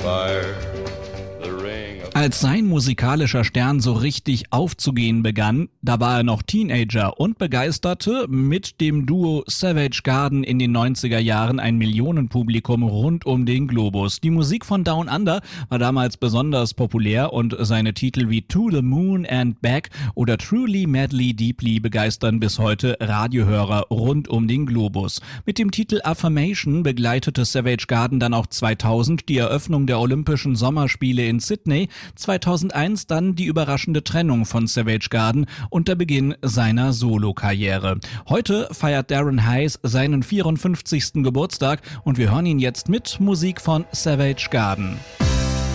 fire. The ring of Als sein musikalischer Stern so richtig aufzugehen begann, da war er noch Teenager und begeisterte mit dem Duo Savage Garden in den 90er Jahren ein Millionenpublikum rund um den Globus. Die Musik von Down Under war damals besonders populär und seine Titel wie To the Moon and Back oder Truly Madly Deeply begeistern bis heute Radiohörer rund um den Globus. Mit dem Titel Affirmation begleitete Savage Garden dann auch 2000 die Eröffnung der Olympischen Sommerspiele in Sydney, 2001 dann die überraschende Trennung von Savage Garden und der Beginn seiner Solokarriere. Heute feiert Darren Hayes seinen 54. Geburtstag und wir hören ihn jetzt mit Musik von Savage Garden.